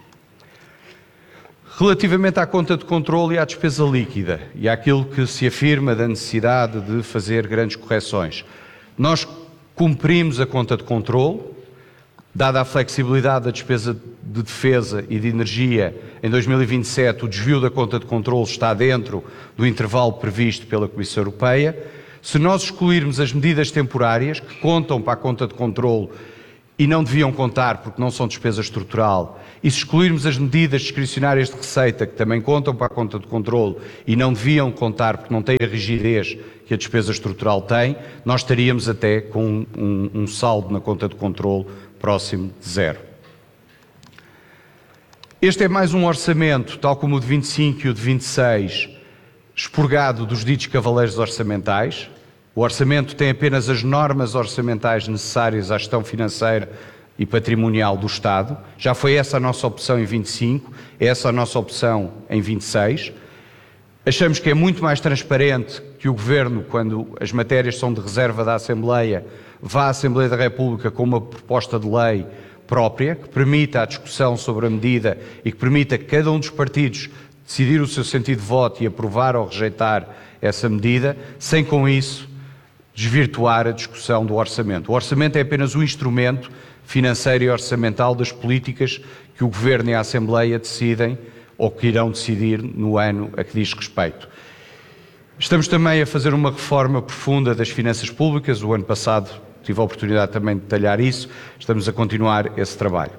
Relativamente à conta de controle e à despesa líquida, e àquilo que se afirma da necessidade de fazer grandes correções, nós cumprimos a conta de controle, dada a flexibilidade da despesa de defesa e de energia, em dois mil e vinte e sete o desvio da conta de controle está dentro do intervalo previsto pela Comissão Europeia. Se nós excluirmos as medidas temporárias, que contam para a conta de controle e não deviam contar porque não são despesa estrutural, e se excluirmos as medidas discricionárias de receita, que também contam para a conta de controle e não deviam contar porque não têm a rigidez que a despesa estrutural tem, nós estaríamos até com um, um saldo na conta de controle próximo de zero. Este é mais um orçamento, tal como o de vinte e cinco e o de vinte e seis, expurgado dos ditos cavaleiros orçamentais. O orçamento tem apenas as normas orçamentais necessárias à gestão financeira e patrimonial do Estado. Já foi essa a nossa opção em vinte e cinco, é essa a nossa opção em vinte e seis. Achamos que é muito mais transparente que o Governo, quando as matérias são de reserva da Assembleia, vá à Assembleia da República com uma proposta de lei própria, que permita a discussão sobre a medida e que permita que cada um dos partidos decidir o seu sentido de voto e aprovar ou rejeitar essa medida, sem com isso desvirtuar a discussão do orçamento. O orçamento é apenas um instrumento financeiro e orçamental das políticas que o Governo e a Assembleia decidem ou que irão decidir no ano a que diz respeito. Estamos também a fazer uma reforma profunda das finanças públicas. O ano passado tive a oportunidade também de detalhar isso. Estamos a continuar esse trabalho.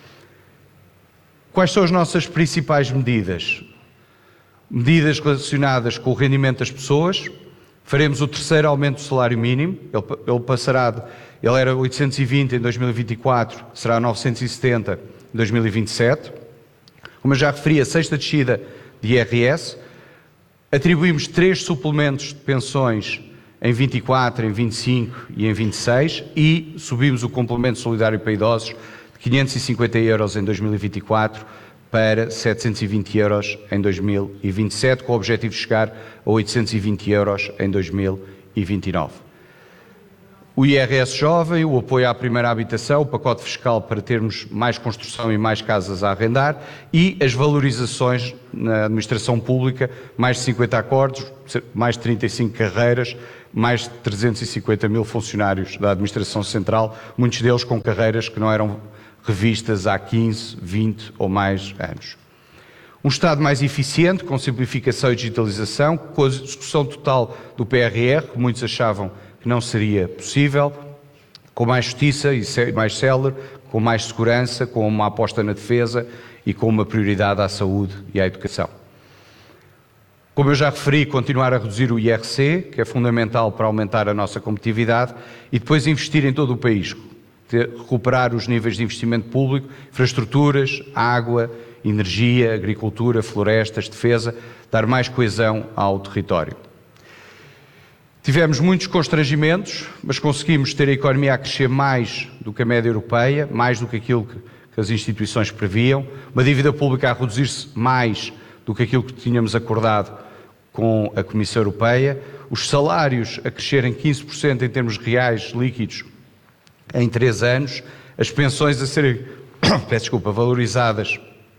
Quais são as nossas principais medidas? Medidas relacionadas com o rendimento das pessoas. Faremos o terceiro aumento do salário mínimo. Ele, ele passará, de, ele era oitocentos e vinte em dois mil e vinte e quatro, será novecentos e setenta em dois mil e vinte e sete. Como eu já referi, a sexta descida de I R S. Atribuímos três suplementos de pensões em vinte e quatro, em vinte e cinco e em vinte e seis e subimos o complemento solidário para idosos de quinhentos e cinquenta euros em dois mil e vinte e quatro para setecentos e vinte euros em dois mil e vinte e sete, com o objetivo de chegar a oitocentos e vinte euros em dois mil e vinte e nove. O I R S jovem, o apoio à primeira habitação, o pacote fiscal para termos mais construção e mais casas a arrendar e as valorizações na administração pública, mais de cinquenta acordos, mais de trinta e cinco carreiras, mais de trezentos e cinquenta mil funcionários da administração central, muitos deles com carreiras que não eram revistas há quinze, vinte ou mais anos. Um Estado mais eficiente, com simplificação e digitalização, com a execução total do P R R, que muitos achavam que não seria possível, com mais justiça e mais célere, com mais segurança, com uma aposta na defesa e com uma prioridade à saúde e à educação. Como eu já referi, continuar a reduzir o I R C, que é fundamental para aumentar a nossa competitividade, e depois investir em todo o país, recuperar os níveis de investimento público, infraestruturas, água, energia, agricultura, florestas, defesa, dar mais coesão ao território. Tivemos muitos constrangimentos, mas conseguimos ter a economia a crescer mais do que a média europeia, mais do que aquilo que, que as instituições previam, uma dívida pública a reduzir-se mais do que aquilo que tínhamos acordado com a Comissão Europeia, os salários a crescerem quinze por cento em termos reais líquidos em três anos, as pensões a serem, peço desculpa, valorizadas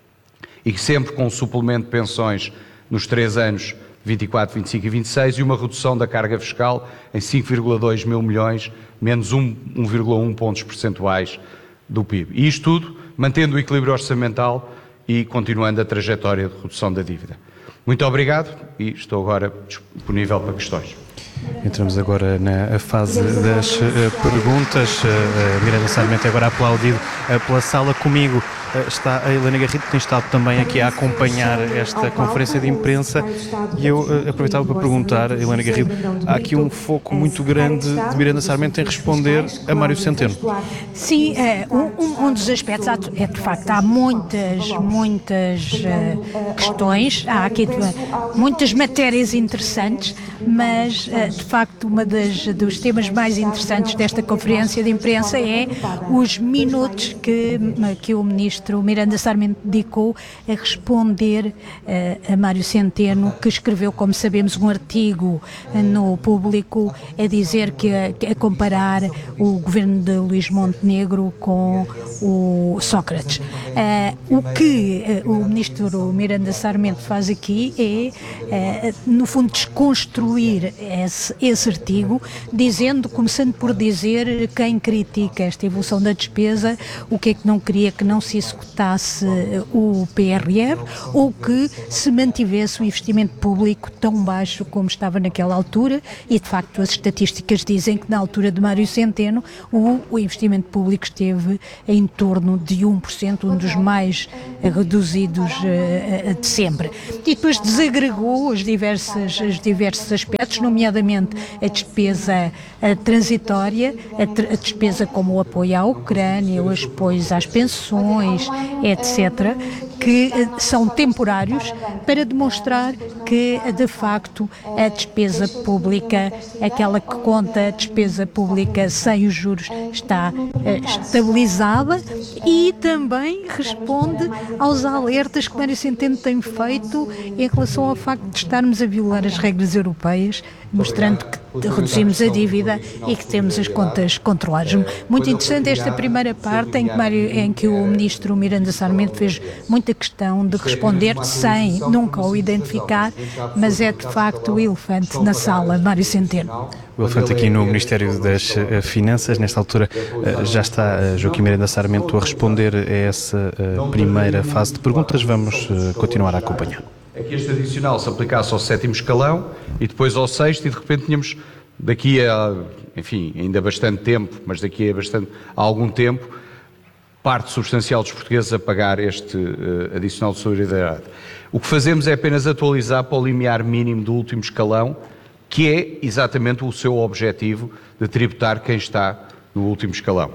e sempre com um suplemento de pensões nos três anos, vinte e quatro, vinte e cinco e vinte e seis, e uma redução da carga fiscal em cinco vírgula dois mil milhões, menos um vírgula um pontos percentuais do P I B. E isto tudo mantendo o equilíbrio orçamental e continuando a trajetória de redução da dívida. Muito obrigado e estou agora disponível para questões. Entramos agora na fase das uh, perguntas. Uh, uh, Miranda Sarmento é agora aplaudido uh, pela sala. Comigo uh, está a Helena Garrido, que tem estado também aqui a acompanhar esta conferência de imprensa. E eu uh, aproveitava para perguntar, Helena Garrido, há aqui um foco muito grande de Miranda Sarmento em responder a Mário Centeno. Sim, é, um, um dos aspectos é, de facto, há muitas, muitas uh, questões, há aqui uh, muitas matérias interessantes, mas uh, de facto, um dos temas mais interessantes desta conferência de imprensa é os minutos que, que o ministro Miranda Sarmento dedicou a responder uh, a Mário Centeno, que escreveu, como sabemos, um artigo no Público a dizer que a, a comparar o governo de Luís Montenegro com o Sócrates. Uh, o que uh, o ministro Miranda Sarmento faz aqui é, uh, no fundo, desconstruir esse Esse, esse artigo, dizendo, começando por dizer quem critica esta evolução da despesa, o que é que não queria que não se executasse o P R R ou que se mantivesse o investimento público tão baixo como estava naquela altura, e de facto as estatísticas dizem que na altura de Mário Centeno o, o investimento público esteve em torno de um por cento, um dos mais reduzidos uh, de sempre. E depois desagregou os diversos, os diversos aspectos, nomeadamente a despesa a transitória, a, a despesa como o apoio à Ucrânia, os apoios às pensões, etcétera, que são temporários, para demonstrar que, de facto, a despesa pública, aquela que conta a despesa pública sem os juros, está uh, estabilizada, e também responde aos alertas que Mário Centeno tem feito em relação ao facto de estarmos a violar as regras europeias, mostrando que reduzimos a dívida e que temos as contas controladas. Muito interessante esta primeira parte em que, Mário, em que o Ministro Miranda Sarmento fez muita questão de responder sem nunca o identificar, mas é de facto o elefante na sala, Mário Centeno. O elefante aqui no Ministério das Finanças, nesta altura já está Joaquim Miranda Sarmento a responder a essa primeira fase de perguntas. Vamos continuar a acompanhar. É que este adicional se aplicasse ao sétimo escalão e depois ao sexto, e de repente tínhamos daqui a, enfim, ainda bastante tempo, mas daqui a, bastante, a algum tempo, parte substancial dos portugueses a pagar este uh, adicional de solidariedade. O que fazemos é apenas atualizar para o limiar mínimo do último escalão, que é exatamente o seu objetivo de tributar quem está no último escalão.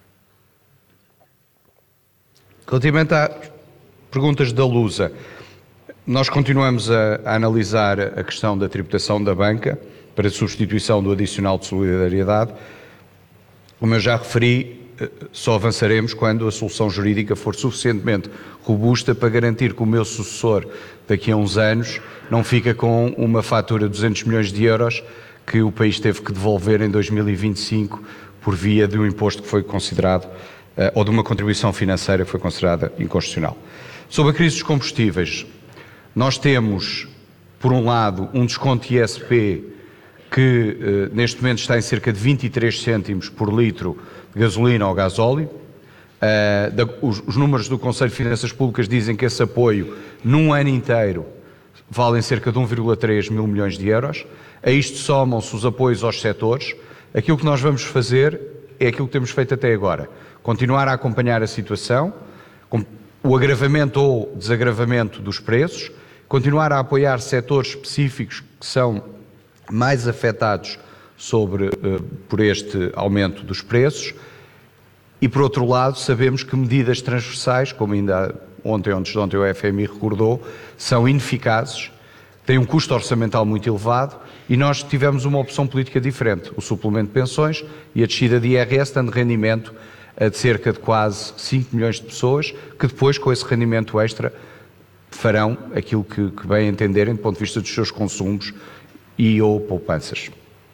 Relativamente às perguntas da Lusa, nós continuamos a, a analisar a questão da tributação da banca para substituição do adicional de solidariedade. Como eu já referi, só avançaremos quando a solução jurídica for suficientemente robusta para garantir que o meu sucessor, daqui a uns anos, não fica com uma fatura de duzentos milhões de euros que o país teve que devolver em dois mil e vinte e cinco por via de um imposto que foi considerado, ou de uma contribuição financeira que foi considerada inconstitucional. Sobre a crise dos combustíveis, nós temos, por um lado, um desconto I S P que eh, neste momento está em cerca de vinte e três cêntimos por litro de gasolina ou gasóleo. Uh, da, os, os números do Conselho de Finanças Públicas dizem que esse apoio, num ano inteiro, valem cerca de um vírgula três mil milhões de euros. A isto somam-se os apoios aos setores. Aquilo que nós vamos fazer é aquilo que temos feito até agora. Continuar a acompanhar a situação, com o agravamento ou desagravamento dos preços, continuar a apoiar setores específicos que são mais afetados sobre, uh, por este aumento dos preços e, por outro lado, sabemos que medidas transversais, como ainda ontem ou antes de ontem o F M I recordou, são ineficazes, têm um custo orçamental muito elevado e nós tivemos uma opção política diferente, o suplemento de pensões e a descida de I R S, dando rendimento a de cerca de quase cinco milhões de pessoas que depois, com esse rendimento extra, farão aquilo que, que bem entenderem do ponto de vista dos seus consumos e ou poupanças.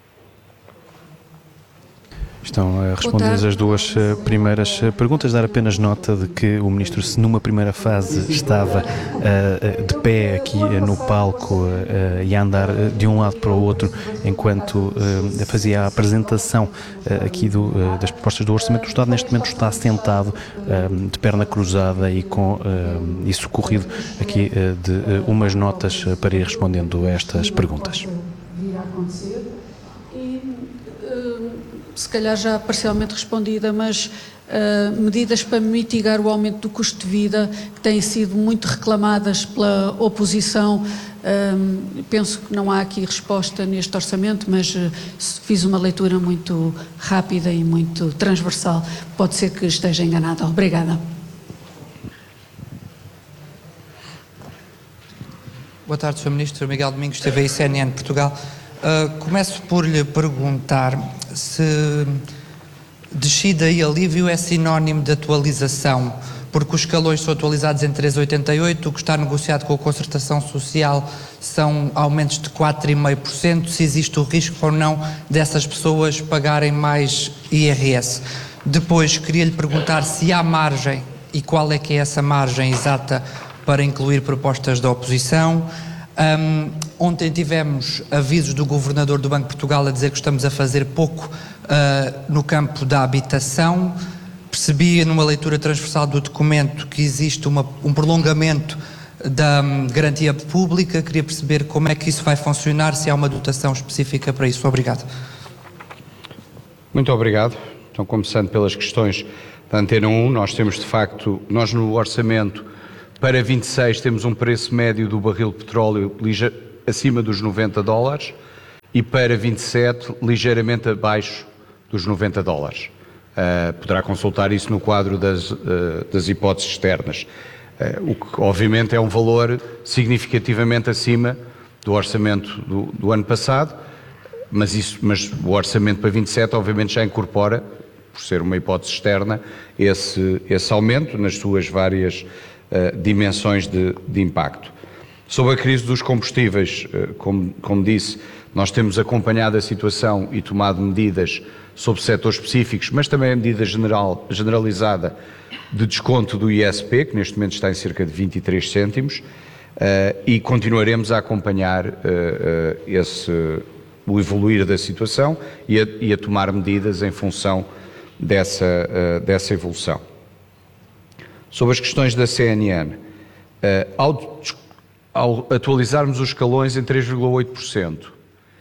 Estão respondidas as duas primeiras perguntas. Dar apenas nota de que o Ministro, se numa primeira fase estava uh, de pé aqui no palco uh, e a andar de um lado para o outro enquanto uh, fazia a apresentação uh, aqui do, uh, das propostas do Orçamento do Estado, neste momento está sentado uh, de perna cruzada e com uh, e socorrido aqui uh, de uh, umas notas uh, para ir respondendo a estas perguntas. Se calhar já parcialmente respondida, mas uh, medidas para mitigar o aumento do custo de vida que têm sido muito reclamadas pela oposição. Uh, penso que não há aqui resposta neste orçamento, mas uh, fiz uma leitura muito rápida e muito transversal. Pode ser que esteja enganada. Obrigada. Boa tarde, senhor Ministro. Miguel Domingos, T V I C N N Portugal. Uh, começo por lhe perguntar se descida e alívio é sinónimo de atualização, porque os escalões são atualizados em três vírgula oitenta e oito, o que está negociado com a concertação social são aumentos de quatro vírgula cinco por cento, se existe o risco ou não dessas pessoas pagarem mais I R S. Depois, queria lhe perguntar se há margem e qual é que é essa margem exata para incluir propostas da oposição. Um, ontem tivemos avisos do Governador do Banco de Portugal a dizer que estamos a fazer pouco uh, no campo da habitação. Percebi numa leitura transversal do documento que existe uma, um prolongamento da um, garantia pública. Queria perceber como é que isso vai funcionar, se há uma dotação específica para isso. Obrigado. Muito obrigado. Então, começando pelas questões da Antena um, nós temos de facto, nós no orçamento para vinte e seis temos um preço médio do barril de petróleo lige, acima dos noventa dólares e para vinte e sete ligeiramente abaixo dos noventa dólares. Uh, poderá consultar isso no quadro das, uh, das hipóteses externas, uh, o que obviamente é um valor significativamente acima do orçamento do, do ano passado, mas, isso, mas o orçamento para vinte e sete obviamente já incorpora, por ser uma hipótese externa, esse, esse aumento nas suas várias Uh, dimensões de, de impacto. Sobre a crise dos combustíveis, uh, como, como disse, Nós temos acompanhado a situação e tomado medidas sobre setores específicos, mas também a medida general, generalizada de desconto do I S P, que neste momento está em cerca de vinte e três cêntimos, uh, e continuaremos a acompanhar uh, uh, esse, o evoluir da situação e a, e a tomar medidas em função dessa, uh, dessa evolução. Sobre as questões da C N N, uh, ao, ao atualizarmos os escalões em três vírgula oito por cento,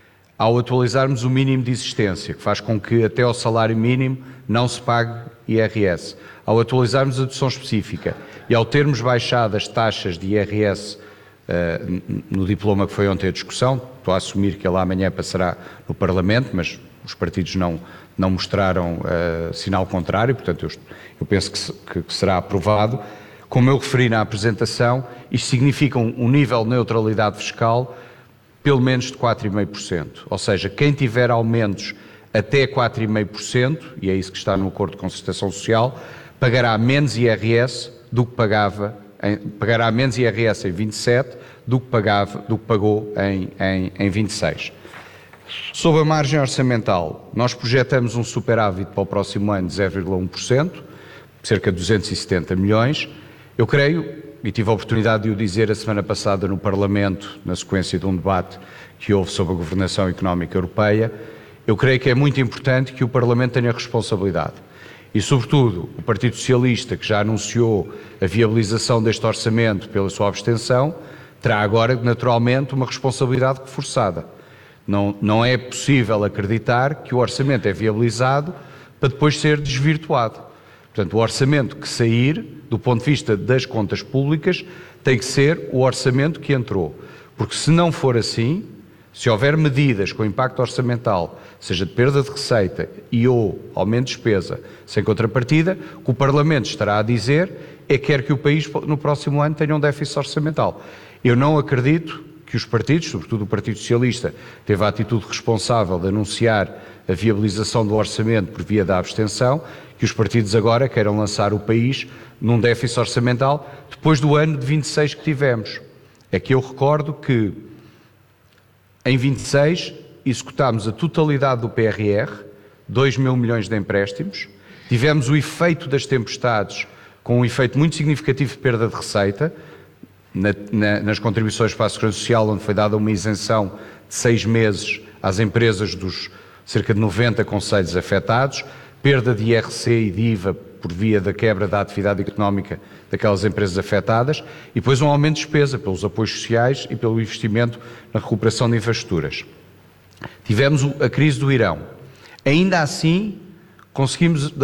ao atualizarmos o mínimo de existência, que faz com que até ao salário mínimo não se pague I R S, ao atualizarmos a dedução específica e ao termos baixado as taxas de I R S uh, no diploma que foi ontem a discussão, estou a assumir que ele amanhã passará no Parlamento, mas os partidos não, não mostraram uh, sinal contrário, portanto eu, eu penso que, se, que, que será aprovado. Como eu referi na apresentação, isto significa um, um nível de neutralidade fiscal pelo menos de quatro vírgula cinco por cento, ou seja, quem tiver aumentos até quatro vírgula cinco por cento, e é isso que está no Acordo de Concertação Social, pagará menos I R S do que pagava, em, pagará menos I R S em vinte e sete do que, pagava, do que pagou em, em, em vinte e seis. Sobre a margem orçamental, nós projetamos um superávit para o próximo ano de zero vírgula um por cento, cerca de duzentos e setenta milhões. Eu creio, e tive a oportunidade de o dizer a semana passada no Parlamento, na sequência de um debate que houve sobre a governação económica europeia, eu creio que é muito importante que o Parlamento tenha responsabilidade. E, sobretudo, o Partido Socialista, que já anunciou a viabilização deste orçamento pela sua abstenção, terá agora, naturalmente, uma responsabilidade reforçada. Não, não é possível acreditar que o orçamento é viabilizado para depois ser desvirtuado. Portanto, o orçamento que sair, do ponto de vista das contas públicas, tem que ser o orçamento que entrou. Porque se não for assim, se houver medidas com impacto orçamental, seja de perda de receita e ou aumento de despesa, sem contrapartida, o que o Parlamento estará a dizer é que quer que o país no próximo ano tenha um déficit orçamental. Eu não acredito que os partidos, sobretudo o Partido Socialista, teve a atitude responsável de anunciar a viabilização do orçamento por via da abstenção, que os partidos agora queiram lançar o país num déficit orçamental depois do ano de vinte e seis que tivemos. É que eu recordo que em vinte e seis executámos a totalidade do P R R, dois mil milhões de empréstimos, tivemos o efeito das tempestades com um efeito muito significativo de perda de receita, na, na, nas contribuições para a Segurança Social, onde foi dada uma isenção de seis meses às empresas dos cerca de noventa concelhos afetados, perda de I R C e de I V A por via da quebra da atividade económica daquelas empresas afetadas e depois um aumento de despesa pelos apoios sociais e pelo investimento na recuperação de infraestruturas. Tivemos a crise do Irão. Ainda assim, conseguimos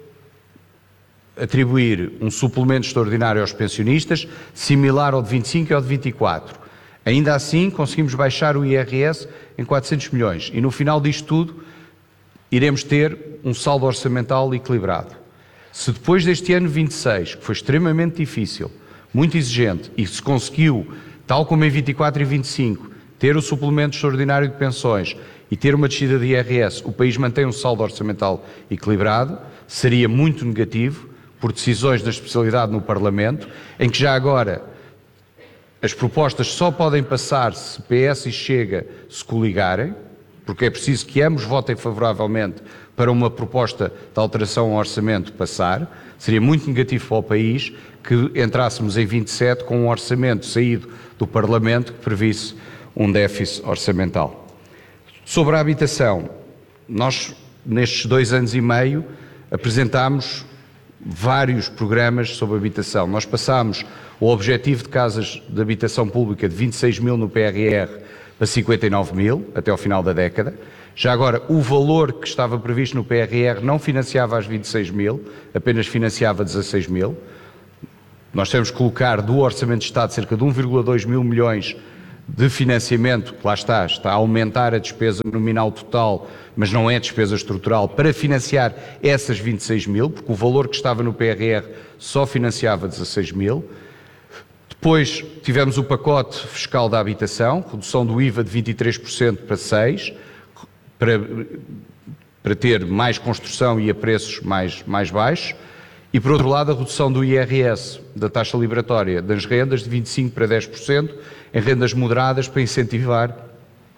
atribuir um suplemento extraordinário aos pensionistas, similar ao de vinte e cinco e ao de vinte e quatro. Ainda assim, conseguimos baixar o I R S em quatrocentos milhões e no final disto tudo iremos ter um saldo orçamental equilibrado. Se depois deste ano vinte e seis, que foi extremamente difícil, muito exigente, e se conseguiu, tal como em vinte e quatro e vinte e cinco, ter o suplemento extraordinário de pensões e ter uma descida de I R S, o país mantém um saldo orçamental equilibrado, seria muito negativo, por decisões da especialidade no Parlamento, em que já agora as propostas só podem passar se P S e Chega se coligarem, porque é preciso que ambos votem favoravelmente para uma proposta de alteração ao orçamento passar. Seria muito negativo para o país que entrássemos em vinte e sete com um orçamento saído do Parlamento que previsse um déficit orçamental. Sobre a habitação, nós nestes dois anos e meio apresentámos vários programas sobre habitação. Nós passámos o objetivo de casas de habitação pública de vinte e seis mil no P R R para cinquenta e nove mil até ao final da década. Já agora, o valor que estava previsto no P R R não financiava as vinte e seis mil, apenas financiava dezasseis mil. Nós temos que colocar do Orçamento de Estado cerca de um vírgula dois mil milhões de financiamento, que lá está, está a aumentar a despesa nominal total, mas não é despesa estrutural, para financiar essas vinte e seis mil, porque o valor que estava no P R R só financiava dezasseis mil. Depois tivemos o pacote fiscal da habitação, redução do I V A de vinte e três por cento para seis por cento, para, para ter mais construção e a preços mais, mais baixos. E, por outro lado, a redução do I R S, da taxa liberatória das rendas, de vinte e cinco por cento para dez por cento, em rendas moderadas, para incentivar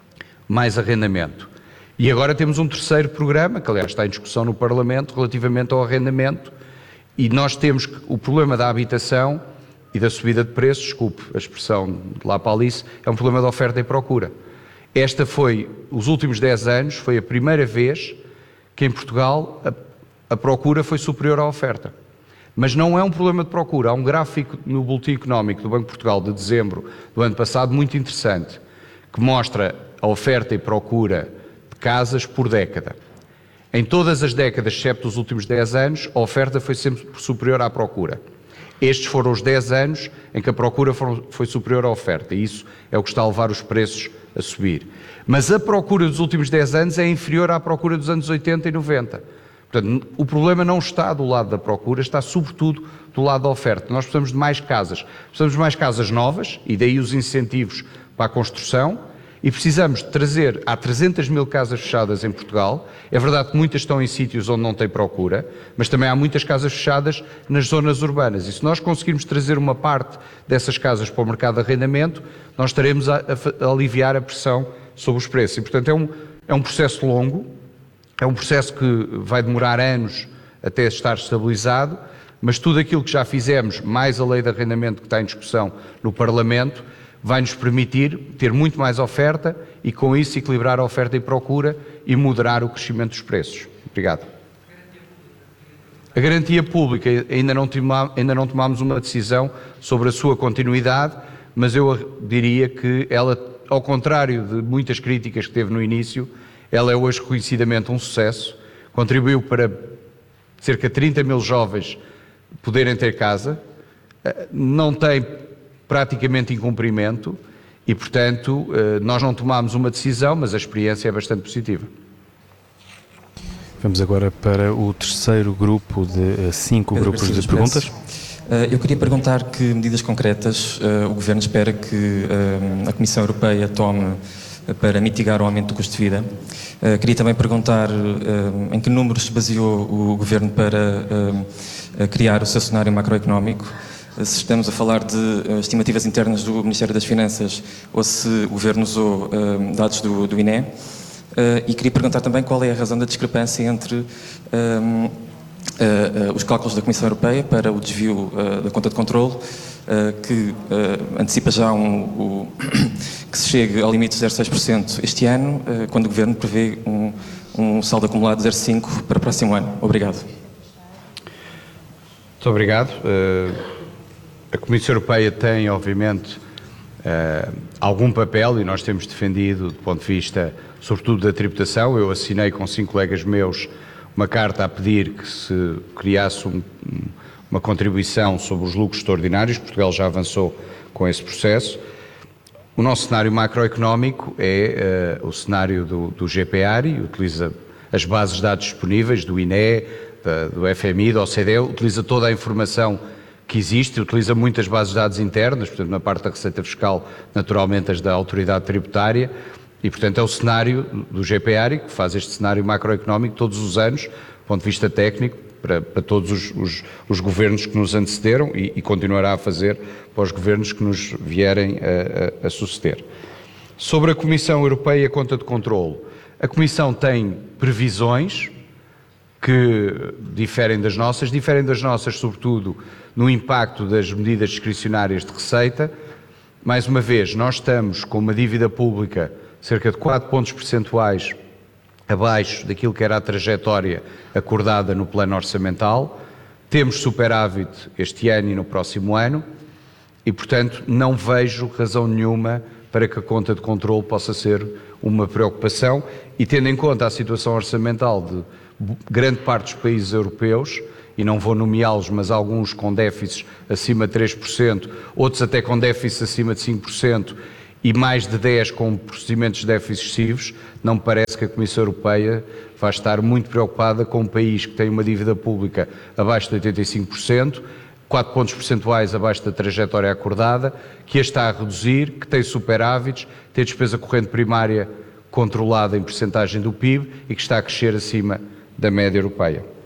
mais arrendamento. E agora temos um terceiro programa, que aliás está em discussão no Parlamento, relativamente ao arrendamento, e nós temos o problema da habitação e da subida de preços, desculpe a expressão de lá para Alice, é um problema de oferta e procura. Esta foi, os últimos dez anos, foi a primeira vez que em Portugal a, a procura foi superior à oferta. Mas não é um problema de procura, há um gráfico no Boletim Económico do Banco de Portugal de dezembro do ano passado muito interessante, que mostra a oferta e procura de casas por década. Em todas as décadas, exceto os últimos dez anos, a oferta foi sempre superior à procura. Estes foram os dez anos em que a procura foi superior à oferta, e isso é o que está a levar os preços a subir. Mas a procura dos últimos dez anos é inferior à procura dos anos oitenta e noventa. Portanto, o problema não está do lado da procura, está sobretudo do lado da oferta. Nós precisamos de mais casas. Precisamos de mais casas novas, e daí os incentivos para a construção, e precisamos de trazer, há trezentas mil casas fechadas em Portugal, é verdade que muitas estão em sítios onde não tem procura, mas também há muitas casas fechadas nas zonas urbanas, e se nós conseguirmos trazer uma parte dessas casas para o mercado de arrendamento, nós estaremos a, a, a aliviar a pressão sobre os preços, e portanto é um, é um processo longo, é um processo que vai demorar anos até estar estabilizado, mas tudo aquilo que já fizemos, mais a lei de arrendamento que está em discussão no Parlamento, vai nos permitir ter muito mais oferta e com isso equilibrar a oferta e procura e moderar o crescimento dos preços. Obrigado. A garantia pública, ainda não, toma, ainda não tomámos uma decisão sobre a sua continuidade, mas eu diria que ela, ao contrário de muitas críticas que teve no início, ela é hoje reconhecidamente um sucesso, contribuiu para cerca de trinta mil jovens poderem ter casa, não tem praticamente incumprimento e, portanto, nós não tomámos uma decisão, mas a experiência é bastante positiva. Vamos agora para o terceiro grupo de cinco Pedro grupos Garcia de perguntas. Eu queria perguntar que medidas concretas o Governo espera que a Comissão Europeia tome para mitigar o aumento do custo de vida. Queria também perguntar em que números se baseou o Governo para criar o seu cenário macroeconómico, se estamos a falar de uh, estimativas internas do Ministério das Finanças ou se o Governo usou uh, dados do, do I N E. Uh, e queria perguntar também qual é a razão da discrepância entre uh, uh, uh, os cálculos da Comissão Europeia para o desvio uh, da conta de controle, uh, que uh, antecipa já um, o, que se chegue ao limite de zero vírgula seis por cento este ano, uh, quando o Governo prevê um, um saldo acumulado de zero vírgula cinco por cento para o próximo ano. Obrigado. Muito obrigado. Uh... A Comissão Europeia tem, obviamente, uh, algum papel e nós temos defendido, do ponto de vista, sobretudo, da tributação. Eu assinei com cinco colegas meus uma carta a pedir que se criasse um, uma contribuição sobre os lucros extraordinários. Portugal já avançou com esse processo. O nosso cenário macroeconómico é uh, o cenário do, do G P A R I, utiliza as bases de dados disponíveis do I N E, da, do F M I, da O C D E, utiliza toda a informação que existe, utiliza muitas bases de dados internas, portanto, na parte da Receita Fiscal, naturalmente as da Autoridade Tributária, e, portanto, é o cenário do G P A R I que faz este cenário macroeconómico todos os anos, do ponto de vista técnico, para, para todos os, os, os governos que nos antecederam e, e continuará a fazer para os governos que nos vierem a, a, a suceder. Sobre a Comissão Europeia e a conta de controle, a Comissão tem previsões que diferem das nossas, diferem das nossas sobretudo no impacto das medidas discricionárias de receita. Mais uma vez, nós estamos com uma dívida pública cerca de quatro pontos percentuais abaixo daquilo que era a trajetória acordada no plano orçamental, temos superávit este ano e no próximo ano e, portanto, não vejo razão nenhuma para que a conta de controle possa ser uma preocupação e, tendo em conta a situação orçamental de grande parte dos países europeus, e não vou nomeá-los, mas alguns com déficits acima de três por cento, outros até com déficits acima de cinco por cento e mais de dez por cento com procedimentos de déficits excessivos, não me parece que a Comissão Europeia vai estar muito preocupada com um país que tem uma dívida pública abaixo de oitenta e cinco por cento, quatro pontos percentuais abaixo da trajetória acordada, que a está a reduzir, que tem superávites, tem despesa corrente primária controlada em percentagem do P I B e que está a crescer acima da média europeia.